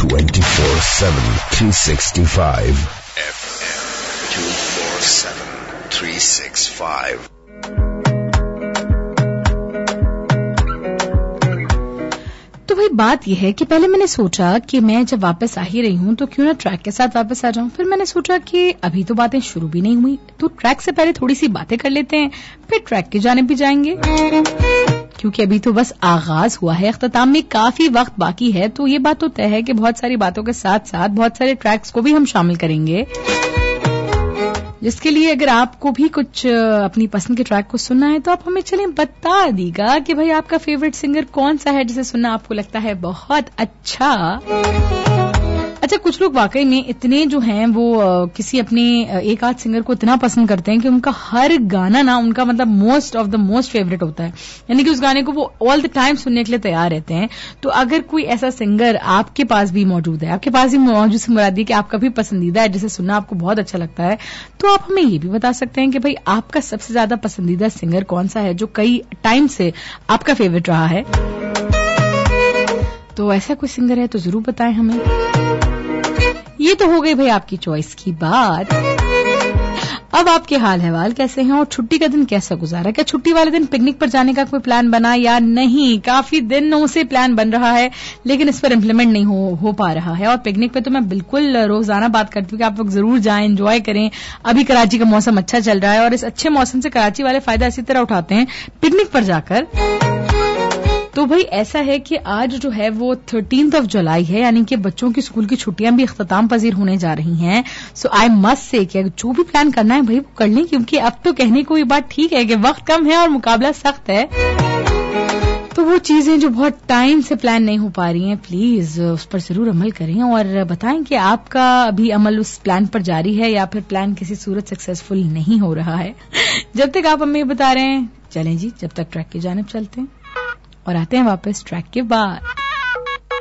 24/7 365 FM 24/7 365 तो भाई बात यह है कि पहले मैंने सोचा कि मैं जब वापस आ ही रही हूं तो क्यों ना ट्रैक के साथ वापस आ जाऊं। फिर मैंने सोचा कि अभी तो बातें शुरू भी नहीं हुई, तो ट्रैक से पहले थोड़ी सी बातें कर लेते हैं, फिर ट्रैक की जानिब भी जाएंगे, क्योंकि अभी तो बस आगाज हुआ है, अख्ताम में काफी वक्त बाकी है। तो ये बात तो तय है कि बहुत सारी बातों के साथ साथ बहुत सारे ट्रैक्स को भी हम शामिल करेंगे, जिसके लिए अगर आपको भी कुछ अपनी पसंद के ट्रैक को सुनना है तो आप हमें चलें बता दीगा कि भाई आपका फेवरेट सिंगर कौन सा है जिसे सुनना आपको लगता है बहुत अच्छा। कुछ लोग वाकई में इतने जो हैं वो किसी अपने एक आध सिंगर को इतना पसंद करते हैं कि उनका हर गाना ना उनका मतलब most of the most favourite होता है, यानी कि उस गाने को वो ऑल द टाइम सुनने के लिए तैयार रहते हैं। तो अगर कोई ऐसा सिंगर आपके पास भी मौजूद है, आपके पास ही मौजूद से मुराद है कि आपका भी पसंदीदा है जिसे सुनना आपको बहुत अच्छा लगता है, तो आप हमें ये भी बता सकते हैं कि भाई आपका सबसे ज्यादा पसंदीदा सिंगर कौन सा है जो कई टाइम से आपका फेवरेट रहा है। तो ऐसा कोई सिंगर है तो जरूर बताएं हमें। ये तो हो गई भाई आपकी चॉइस की बात। अब आपके हाल हवाल कैसे हैं और छुट्टी का दिन कैसा गुजारा? क्या छुट्टी वाले दिन पिकनिक पर जाने का कोई प्लान बना या नहीं? काफी दिनों से प्लान बन रहा है लेकिन इस पर इम्प्लीमेंट नहीं हो पा रहा है। और पिकनिक पे तो मैं बिल्कुल रोजाना बात करती हूँ कि आप लोग जरूर जाएं, एंजॉय करें। अभी कराची का मौसम अच्छा चल रहा है और इस अच्छे मौसम से कराची वाले फायदा इसी तरह उठाते हैं पिकनिक पर जाकर। तो भाई ऐसा है कि आज जो है वो 13 जुलाई है, यानी कि बच्चों की स्कूल की छुट्टियां भी इख्तिताम पजीर होने जा रही हैं। सो आई मस्ट से कि जो भी प्लान करना है भाई वो कर लें, क्योंकि अब तो कहने को ये बात ठीक है कि वक्त कम है और मुकाबला सख्त है। तो वो चीजें जो बहुत टाइम से प्लान नहीं हो पा रही हैं, प्लीज उस पर जरूर अमल करें और बताएं कि आपका अभी अमल उस प्लान पर जारी है या फिर प्लान किसी सूरत सक्सेसफुल नहीं हो रहा है। जब तक आप हमें बता रहे हैं, चलें जी, जब तक ट्रैक की जानिब चलते हैं और आते हैं वापस ट्रैक के बाद।